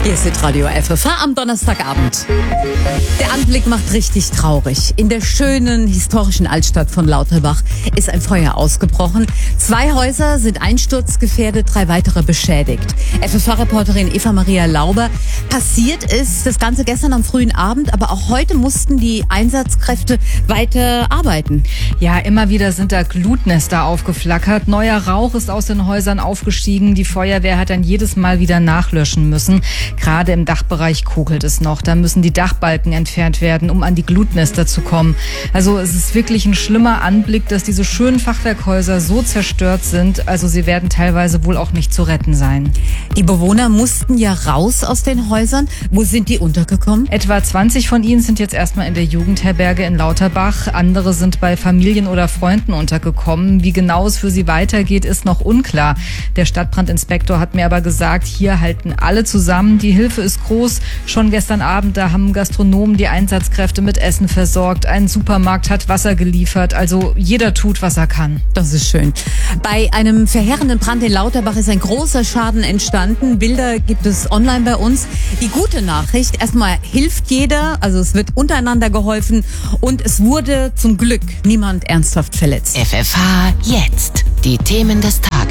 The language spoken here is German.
Hier ist Radio FFH am Donnerstagabend. Der Anblick macht richtig traurig. In der schönen historischen Altstadt von Lauterbach ist ein Feuer ausgebrochen. 2 Häuser sind einsturzgefährdet, 3 weitere beschädigt. FFH-Reporterin Eva-Maria Lauber. Passiert ist das Ganze gestern am frühen Abend, aber auch heute mussten die Einsatzkräfte weiter arbeiten. Ja, immer wieder sind da Glutnester aufgeflackert. Neuer Rauch ist aus den Häusern aufgestiegen. Die Feuerwehr hat dann jedes Mal wieder nachlöschen müssen. Gerade im Dachbereich kokelt es noch. Da müssen die Dachbalken entfernt werden, um an die Glutnester zu kommen. Also es ist wirklich ein schlimmer Anblick, dass diese schönen Fachwerkhäuser so zerstört sind. Also sie werden teilweise wohl auch nicht zu retten sein. Die Bewohner mussten ja raus aus den Häusern. Wo sind die untergekommen? Etwa 20 von ihnen sind jetzt erstmal in der Jugendherberge in Lauterbach. Andere sind bei Familien oder Freunden untergekommen. Wie genau es für sie weitergeht, ist noch unklar. Der Stadtbrandinspektor hat mir aber gesagt, hier halten alle zusammen. Die Hilfe ist groß. Schon gestern Abend, da haben Gastronomen die Einsatzkräfte mit Essen versorgt. Ein Supermarkt hat Wasser geliefert. Also jeder tut, was er kann. Das ist schön. Bei einem verheerenden Brand in Lauterbach ist ein großer Schaden entstanden. Bilder gibt es online bei uns. Die gute Nachricht, erstmal hilft jeder, also es wird untereinander geholfen und es wurde zum Glück niemand ernsthaft verletzt. FFH jetzt. Die Themen des Tages.